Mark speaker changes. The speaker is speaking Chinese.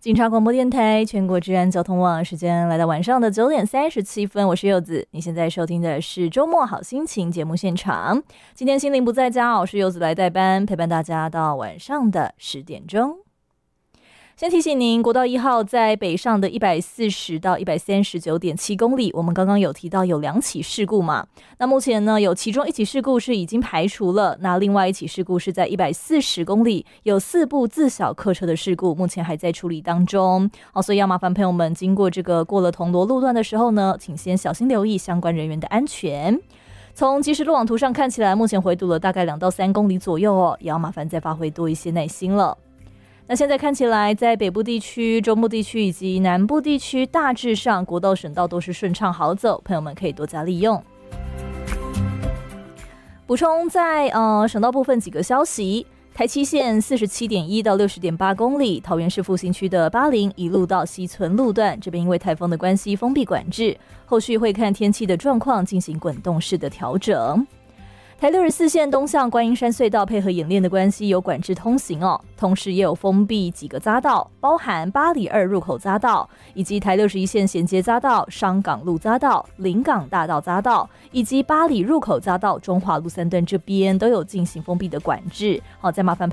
Speaker 1: 警察广播电台全国治安交通网，时间来到晚上的9点37分，我是柚子。你现在收听的是周末好心情节目现场。今天心灵不在家，我是柚子来代班，陪伴大家到晚上的10点钟。先提醒您，国道1号在北上的140到139.7公里，我们刚刚有提到有2起事故嘛。那目前呢，有其中1起事故是已经排除了，那另外1起事故是在140公里，有4部自小客车的事故，目前还在处理当中。所以要麻烦朋友们经过这个过了铜锣路段的时候呢，请先小心留意相关人员的安全。从即时路网图上看起来，目前回堵了大概2到3公里左右哦，也要麻烦再发挥多一些耐心了。那现在看起来，在北部地区、中部地区以及南部地区，大致上国道、省道都是顺畅好走，朋友们可以多加利用。补充在省道部分几个消息：台七线47.1到60.8公里，桃园市复兴区的80一路到西村路段，这边因为台风的关系封闭管制，后续会看天气的状况进行滚动式的调整。台64线东向观音山隧道配合演练的关系有管制通行哦，同时也有封闭几个匝道，包含8里2入口匝道，以及台61线衔接匝道、商港路匝道、临港大道匝道，以及8里入口匝道、中华路3段这边都有进行封闭的管制。好，再麻烦